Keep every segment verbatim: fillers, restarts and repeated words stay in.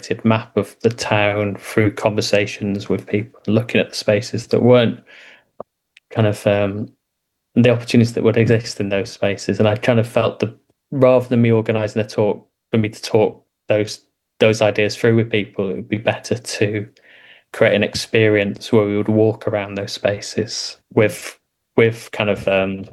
curated map of the town through conversations with people, looking at the spaces that weren't kind of um, the opportunities that would exist in those spaces. And I kind of felt that rather than me organising a talk, for me to talk those those ideas through with people, it would be better to create an experience where we would walk around those spaces with with kind of um,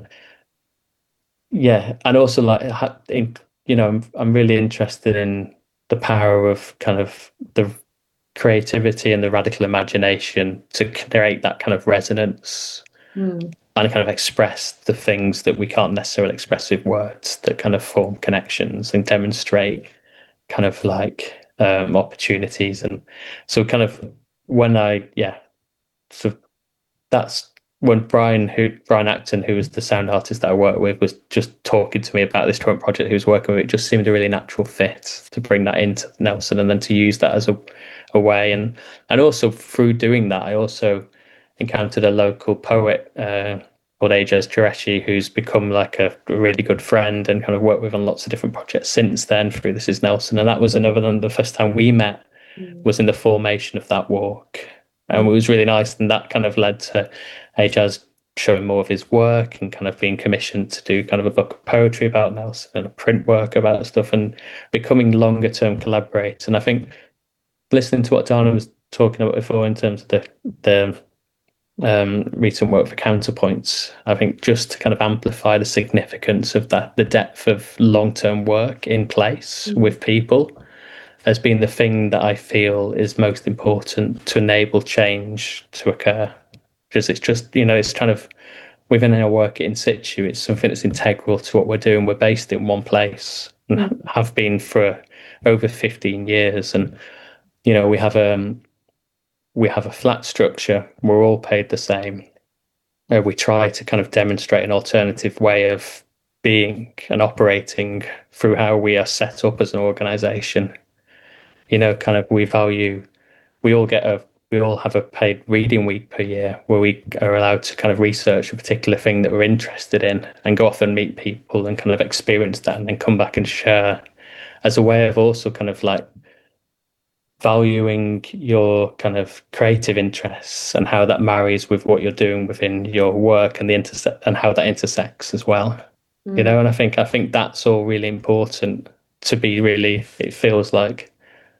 yeah, and also like in, you know, I'm I'm really interested in the power of kind of the creativity and the radical imagination to create that kind of resonance. Mm. And kind of express the things that we can't necessarily express with words, that kind of form connections and demonstrate kind of like um, opportunities. And so kind of when I, yeah, so that's when Brian, who Brian Acton, who was the sound artist that I worked with, was just talking to me about this current project he was working with. It just seemed a really natural fit to bring that into Nelson and then to use that as a, a way. And, and also through doing that, I also encountered a local poet uh, called Ajaz Qureshi, who's become like a really good friend and kind of worked with on lots of different projects since then through This Is Nelson. And that was another than the first time we met was in the formation of that walk. And it was really nice. And that kind of led to Ajaz showing more of his work and kind of being commissioned to do kind of a book of poetry about Nelson and a print work about stuff and becoming longer term collaborators. And I think listening to what Dana was talking about before in terms of the, the um, recent work for Counterpoints, I think just to kind of amplify the significance of that, the depth of long-term work in place mm-hmm. with people has been the thing that I feel is most important to enable change to occur. Because it's just, you know, it's kind of within our work in situ, it's something that's integral to what we're doing. We're based in one place and mm-hmm. have been for over fifteen years. And, you know, we have a, um, we have a flat structure. We're all paid the same. Uh, we try to kind of demonstrate an alternative way of being and operating through how we are set up as an organisation. You know, kind of we value, we all get a, we all have a paid reading week per year where we are allowed to kind of research a particular thing that we're interested in and go off and meet people and kind of experience that and then come back and share as a way of also kind of like valuing your kind of creative interests and how that marries with what you're doing within your work and the intersect and how that intersects as well. Mm. You know, and I think I think that's all really important to be really, it feels like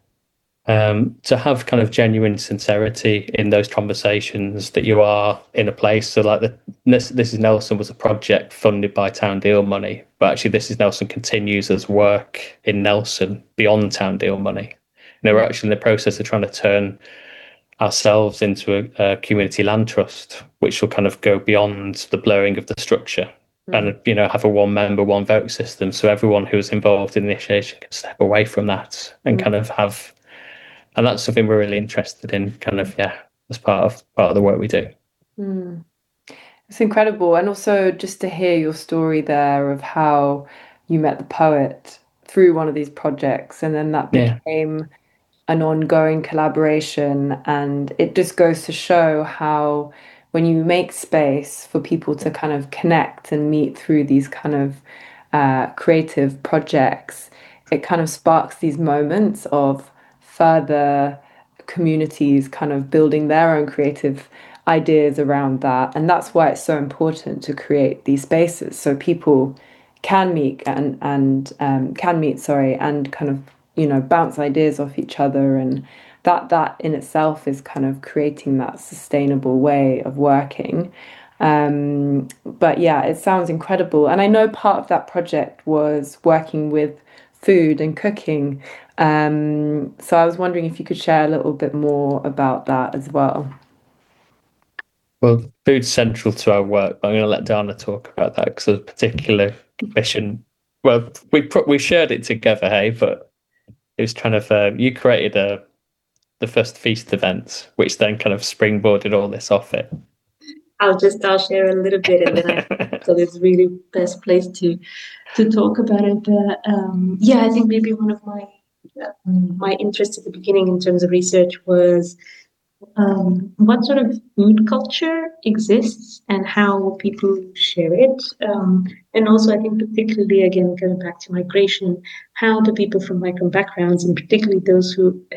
um, to have kind of genuine sincerity in those conversations that you are in a place. So like the this, this is Nelson was a project funded by Town Deal money, but actually This Is Nelson continues as work in Nelson beyond Town Deal money. You know, we're actually in the process of trying to turn ourselves into a, a community land trust, which will kind of go beyond the blurring of the structure mm. and, you know, have a one member, one vote system. So everyone who's involved in the initiation can step away from that and mm. kind of have, and that's something we're really interested in kind of, yeah, as part of part of the work we do. Mm. It's incredible. And also just to hear your story there of how you met the poet through one of these projects and then that became yeah. an ongoing collaboration. And it just goes to show how when you make space for people to kind of connect and meet through these kind of uh, creative projects, it kind of sparks these moments of further communities kind of building their own creative ideas around that. And that's why it's so important to create these spaces so people can meet and, and um, can meet, sorry, and kind of, you know, bounce ideas off each other. And that that in itself is kind of creating that sustainable way of working. Um, but yeah, it sounds incredible. And I know part of that project was working with food and cooking. Um, so I was wondering if you could share a little bit more about that as well. Well, food's central to our work, but I'm going to let Dana talk about that because there's a particular mission. Well, we pro- we shared it together, hey, but it was kind of uh, you created a the first feast event, which then kind of springboarded all this off it. I'll just I'll share a little bit, and then I so it's really best place to to talk about it. But um, yeah, I think maybe one of my um, my interests at the beginning in terms of research was um, what sort of food culture exists and how people share it. Um, and also, I think particularly, again, going back to migration, how do people from migrant backgrounds, and particularly those who